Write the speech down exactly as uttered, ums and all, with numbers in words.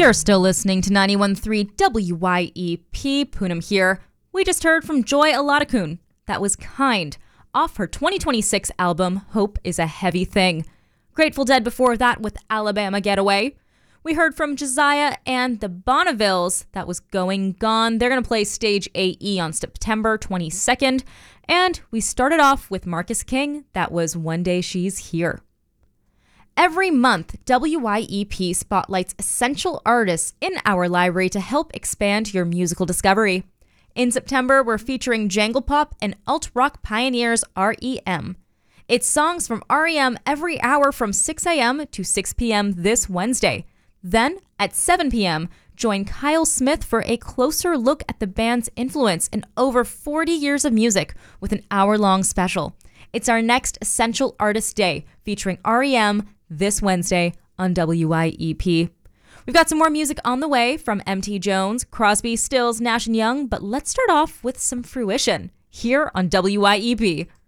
You're still listening to ninety-one point three W Y E P, Poonam here. We just heard from Joy Aladakun. That was Kind, off her twenty twenty-six album, Hope is a Heavy Thing. Grateful Dead before that with Alabama Getaway. We heard from Josiah and the Bonnevilles. That was Going Gone. They're going to play Stage A E on September twenty-second. And we started off with Marcus King. That was One Day She's Here. Every month, W Y E P spotlights essential artists in our library to help expand your musical discovery. In September, we're featuring Jangle Pop and alt-rock pioneers R E M. It's songs from R E M every hour from six a.m. to six p.m. this Wednesday. Then, at seven p.m., join Kyle Smith for a closer look at the band's influence in over forty years of music with an hour-long special. It's our next Essential Artist Day, featuring R E M this Wednesday on W Y E P. We've got some more music on the way from M T Jones, Crosby, Stills, Nash and Young, but let's start off with some Fruition here on W Y E P.